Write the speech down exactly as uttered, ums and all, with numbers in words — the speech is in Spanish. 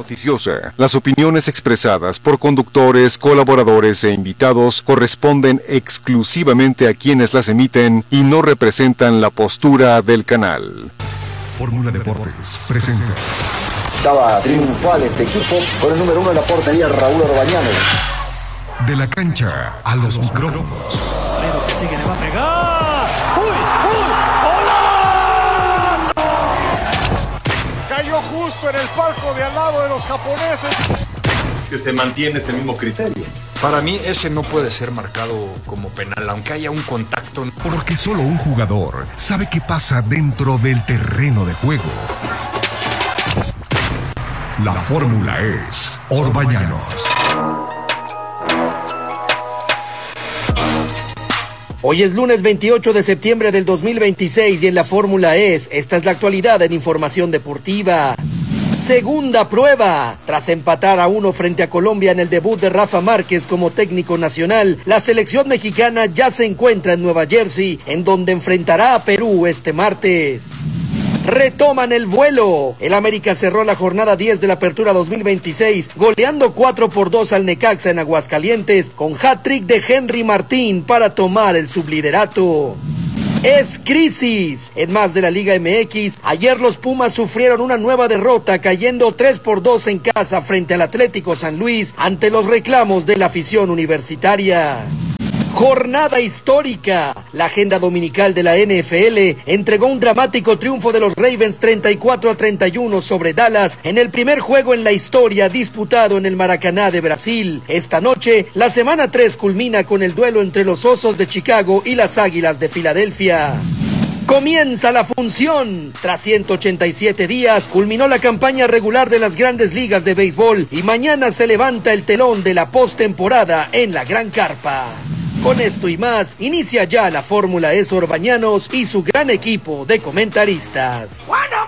noticiosa. Las opiniones expresadas por conductores, colaboradores e invitados corresponden exclusivamente a quienes las emiten y no representan la postura del canal. Fórmula Deportes presenta. Estaba triunfal este equipo con el número uno en la portería, Raúl Orbañanos. De la cancha a los micrófonos. Pero que sigue, le va a pegar. ¡Uy! ¡Uy! ¡Hola! Cayó justo en el palco de al lado de los japoneses. Que se mantiene ese mismo criterio. Para mí ese no puede ser marcado como penal, aunque haya un contacto. Porque solo un jugador sabe qué pasa dentro del terreno de juego. La fórmula es Orbañanos. Hoy es lunes veintiocho de septiembre del dos mil veintiséis y en la fórmula es, esta es la actualidad en información deportiva. Segunda prueba. Tras empatar a uno frente a Colombia en el debut de Rafa Márquez como técnico nacional, la selección mexicana ya se encuentra en Nueva Jersey, en donde enfrentará a Perú este martes. Retoman el vuelo. El América cerró la jornada diez de la Apertura dos mil veintiséis, goleando cuatro por dos al Necaxa en Aguascalientes, con hat-trick de Henry Martín para tomar el subliderato. Es crisis. En más de la Liga M X, ayer los Pumas sufrieron una nueva derrota, cayendo tres por dos en casa frente al Atlético San Luis ante los reclamos de la afición universitaria. Jornada histórica. La agenda dominical de la N F L entregó un dramático triunfo de los Ravens treinta y cuatro a treinta y uno sobre Dallas en el primer juego en la historia disputado en el Maracaná de Brasil. Esta noche, la semana tres culmina con el duelo entre los Osos de Chicago y las Águilas de Filadelfia. Comienza la función. Tras ciento ochenta y siete días, culminó la campaña regular de las grandes ligas de béisbol y mañana se levanta el telón de la postemporada en la Gran Carpa. Con esto y más, inicia ya la Fórmula E Orbañanos y su gran equipo de comentaristas. ¡Bueno!